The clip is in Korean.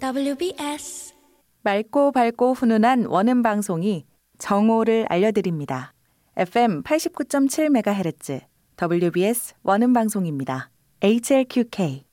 WBS 맑고 밝고 훈훈한 원음 방송이 정오를 알려드립니다. FM 89.7MHz WBS 원음 방송입니다. HLQK